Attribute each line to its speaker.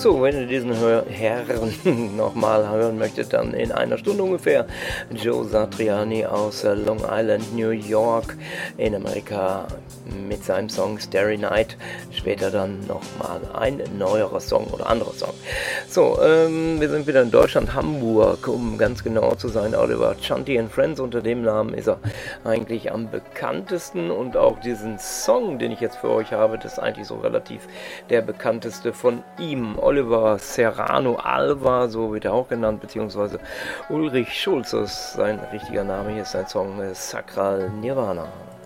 Speaker 1: So, wenn ihr diesen Herren nochmal hören möchtet, dann in einer Stunde ungefähr. Joe Satriani aus Long Island, New York in Amerika mit seinem Song Starry Night. Später dann nochmal ein neuerer Song oder anderer Song. So, wir sind wieder in Deutschland, Hamburg, um ganz genau zu sein. Oliver Chanty and Friends, unter dem Namen ist er eigentlich am bekanntesten, und auch diesen Song, den ich jetzt für euch habe, das ist eigentlich so relativ der bekannteste von ihm. Oliver Serrano Alva, so wird er auch genannt, beziehungsweise Ulrich Schulz, das ist sein richtiger Name. Hier ist sein Song Sakral Nirvana.